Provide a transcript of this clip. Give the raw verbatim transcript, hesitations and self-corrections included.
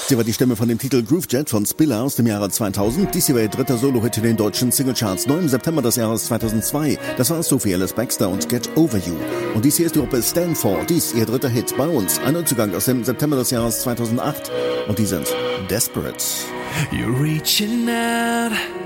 Sie war die Stimme von dem Titel Groove Jet von Spiller aus dem Jahre zweitausend. Dies hier war ihr dritter Solo-Hit in den deutschen Singlecharts, neu im September des Jahres zweitausendzwei. Das war Sophie Ellis Bextor und Get Over You. Und dies hier ist die Gruppe Stanford. Dies ihr dritter Hit bei uns. Ein Neuzugang aus dem September des Jahres zweitausendacht. Und die sind Desperate. You're reaching out